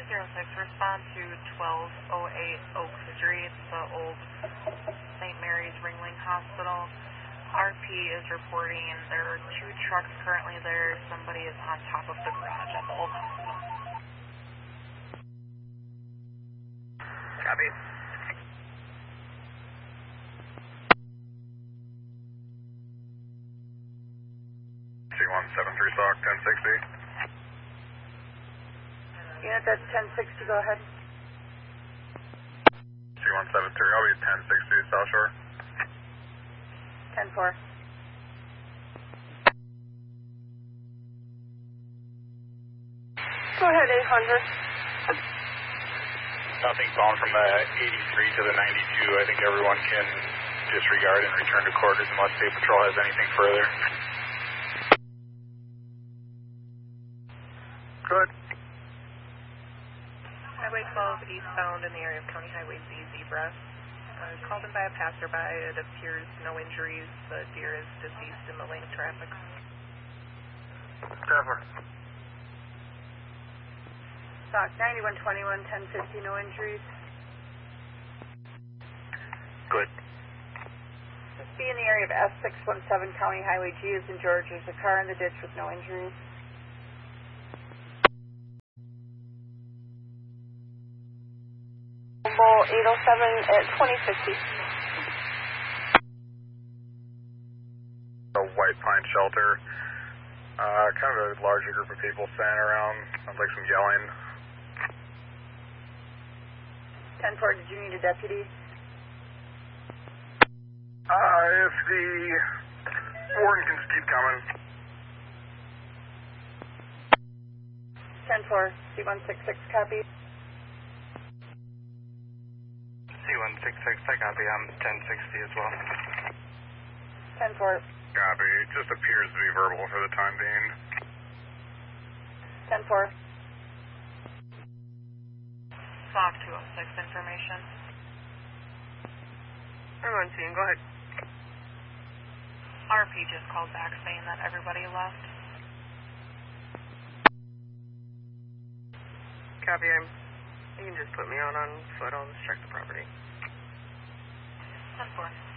respond to 1208 Oak Street, the old St. Mary's Ringling Hospital. RP is reporting there are 2 trucks currently there. Somebody is on top of the garage at the old hospital. Copy. 2173 Sock, 1060. Unit, that's 1060, go ahead. C173, I'll be 1060 South Shore. 10-4. Go ahead, 800. Nothing found from the 83 to the 92. I think everyone can disregard and return to quarters unless State Patrol has anything further. Good. Highway 12 eastbound in the area of County Highway Z Zebra. Called in by a passerby. It appears no injuries. The deer is deceased in the lane of traffic. Trevor. Stock 9121, 1050, no injuries. Good. This be in the area of S617, County Highway G is in George. There's a car in the ditch with no injuries. Bull 807 at 2050. A White Pine Shelter. Kind of a larger group of people standing around. Sounds like some yelling. 10-4, did you need a deputy? If the warden can just keep coming. 10-4, C166, copy. C166, I copy. I'm 1060 as well. 10-4. Copy. It just appears to be verbal for the time being. 10-4. SOC 206 information. Everyone seeing, go ahead. RP just called back saying that everybody left. Copy. You can just put me on foot. I'll just check the property. 10-4.